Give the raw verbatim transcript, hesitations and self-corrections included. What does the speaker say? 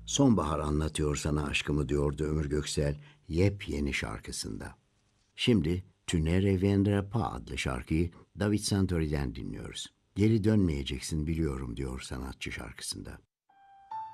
Sonbahar anlatıyor sana aşkımı diyordu Ömür Göksel yepyeni şarkısında. Şimdi Tu ne reviendras pas adlı şarkıyı David Santori'den dinliyoruz. Geri dönmeyeceksin biliyorum diyor sanatçı şarkısında.